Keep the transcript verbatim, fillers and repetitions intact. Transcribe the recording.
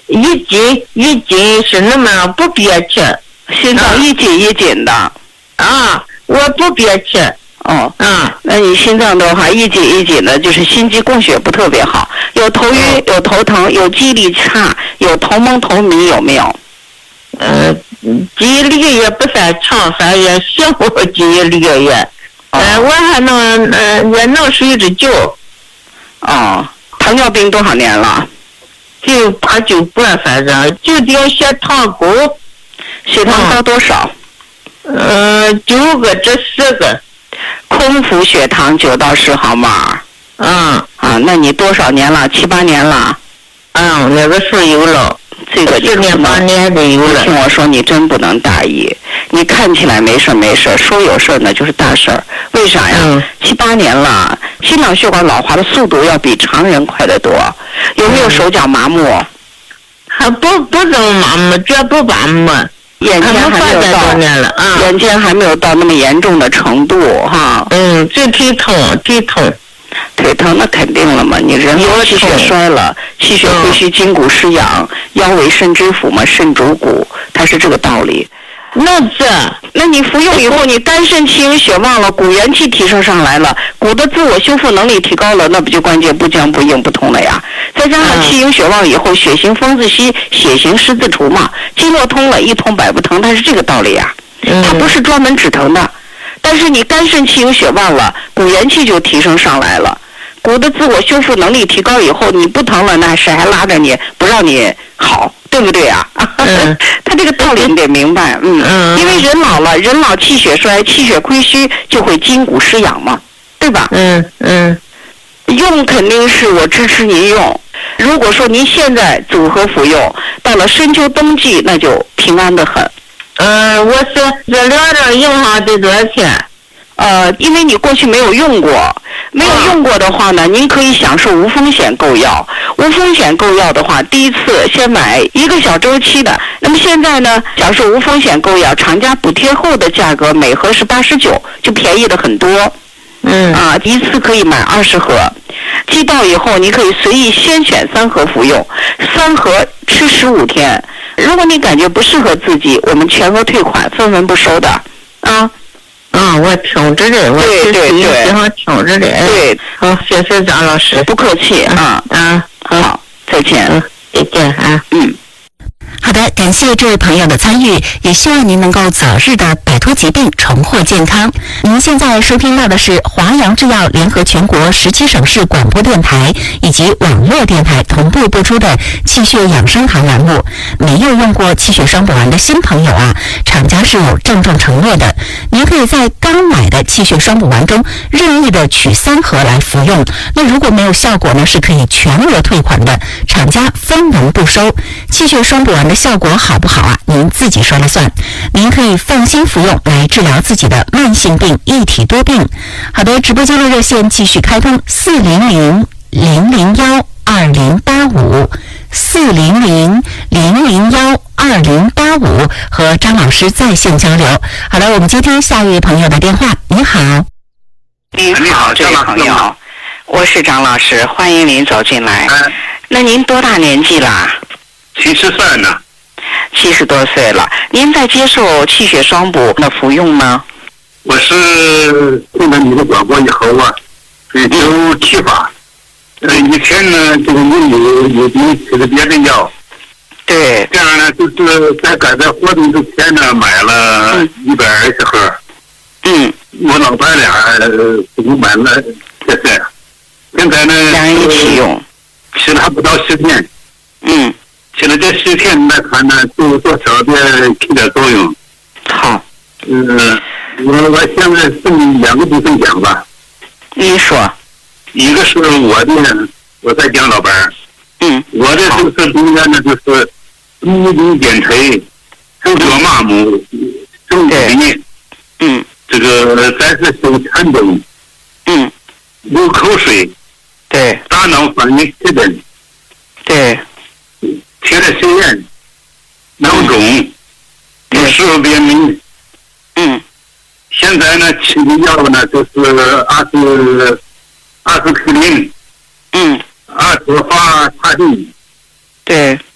一紧一紧是那么不憋气， 心脏一紧一紧的。 啊，我不憋气。 哦， 嗯， 那你心脏的话一紧一紧的，就是心肌供血不特别好，有头晕， 嗯、 有头疼，有记忆力差，有头蒙头迷，有没有？ 呃，记忆力也不算强，反正也行，我记忆力也，呃，哦、我还能呃也能睡着觉。 哦，糖尿病多少年了？ 就八九半，反正就点血糖高， 血糖高多少？ 呃，九个至十个。 空腹血糖九到十毫码。 嗯啊，那你多少年了？七八年了？ 嗯，那个时候有了， 这个十年八年的有了。 听我说，你真不能大意。你看起来没事没事，说有事那就是大事儿。为啥呀？ 嗯、 七八年了，心脑血管老化的速度要比常人快得多。有没有手脚麻木？ 嗯、还不不怎么麻木，这不麻木。 眼前还没有到， 嗯、 眼前还没有到那么严重的程度哈。 嗯，这腿疼，腿疼， 腿疼那肯定了嘛。你人老气血衰了，气血亏虚，筋骨失养，腰为肾之府嘛，肾主骨，它是这个道理。 那这， 那你服用以后，你肝肾气盈血旺了，骨元气提升上来了，骨的自我修复能力提高了，那不就关节不僵不硬不痛了呀？再加上气盈血旺以后，血行风自息，血行湿自除嘛，经络通了，一通百不疼，它是这个道理呀。它不是专门止疼的，但是你肝肾气盈血旺了，骨元气就提升上来了，骨的自我修复能力提高以后，你不疼了，那谁还拉着你不让你好？对不对呀、啊？ 嗯， 他这个道理你得明白，嗯， 嗯， 因为人老了，人老气血衰，气血亏虚就会筋骨失养嘛，对吧？ 嗯嗯， 用肯定是我支持您用。如果说您现在组合服用，到了深秋冬季，那就平安的很。 嗯，我是这两张银行得多少钱？ 呃，因为你过去没有用过，没有用过的话呢，您可以享受无风险购药。无风险购药的话，第一次先买一个小周期的，那么现在呢，享受无风险购药，厂家补贴后的价格每盒是八十九，就便宜的很多。 嗯啊，一次可以买二十盒，寄到以后你可以随意先选三盒服用，三盒吃十五天。如果你感觉不适合自己，我们全额退款，分文不收的。啊。 啊，我听着的，我对对对， 经常听着的。 对， 好，谢谢张老师， 不客气啊啊， 好，再见， 嗯，再见啊， 嗯。 好的，感谢这位朋友的参与，也希望您能够早日的摆脱疾病，重获健康。您现在收听到的是华阳制药联合全国十七省市广播电台以及网络电台同步播出的气血养生堂栏目。没有用过气血双补丸的新朋友啊，厂家是有郑重承诺的，您可以在刚买的气血双补丸中任意的取三盒来服用。那如果没有效果呢，是可以全额退款的，厂家分文不收。气血双补丸的效果好不好啊？您自己说了算。您可以放心服用来治疗自己的慢性病、一体多病。好的，直播间的热线继续开通，四零零零零幺二零八五，四零零零零幺二零八五，和张老师在线交流。好了，我们接听下一位朋友的电话。你好， 您好，这位朋友，我是张老师，欢迎您走进来。 嗯、 那您多大年纪啦？ 七十岁呢。 七十多岁了，您在接受气血双补的服用吗？ 我是听了你的广播以后啊，追求启发。呃，以前呢，这个你有有你吃的别的药， 对， 这样呢，就是在赶在活动之前呢，买了一百二十盒。 嗯， 我老伴俩呃，共买了这些，现在呢， 两人一起用， 吃了还不到十天。 嗯。 现在这十天来看呢，多多少点起点作用。 好。 嗯，我我现在分两个部分讲吧。 你说。 一个是我的，我在讲老伴儿。 嗯。 我的就是中间呢，就是目睛减垂，手脚麻木，手臂。 嗯。 这个再是手颤抖。 嗯。 流口水。 对。 大脑反应迟钝。 对。 贴的实验，脑肿，有时候便秘。 嗯。 现在呢，吃的药呢就是阿司阿司匹林。 嗯。 阿司法他定。 对。